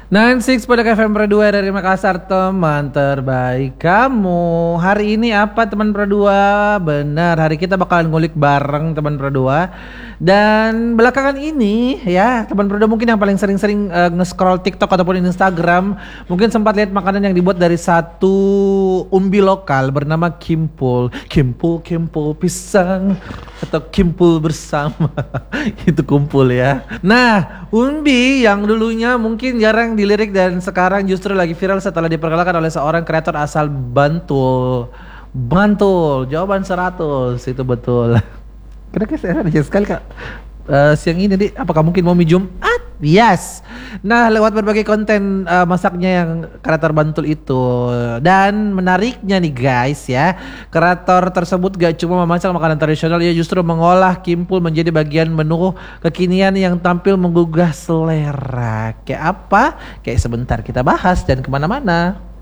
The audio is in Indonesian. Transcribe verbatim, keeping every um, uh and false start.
Sembilan enam pada F M Perdua dari Makassar, teman terbaik kamu. Hari ini apa teman Perdua? Benar, hari kita bakalan ngulik bareng teman Perdua. Dan belakangan ini ya teman Perdua mungkin yang paling sering-sering uh, nge-scroll TikTok ataupun Instagram mungkin sempat lihat makanan yang dibuat dari satu umbi lokal bernama Kimpul. Kimpul, Kimpul pisang atau Kimpul bersama. Itu kumpul ya. Nah, umbi yang dulunya mungkin jarang dilirik dan sekarang justru lagi viral setelah diperkenalkan oleh seorang kreator asal Bantul. Bantul, jawaban seratus itu betul. Kira-kira saya ada sekali kak. Uh, siang ini nih, apakah mungkin mau Jumat? Yes. Nah, lewat berbagai konten uh, masaknya yang kreator Bantul itu. Dan menariknya nih guys ya, kreator tersebut gak cuma memasak makanan tradisional, ia justru mengolah Kimpul menjadi bagian menu kekinian yang tampil menggugah selera. Kayak apa? Kayak sebentar kita bahas dan kemana-mana.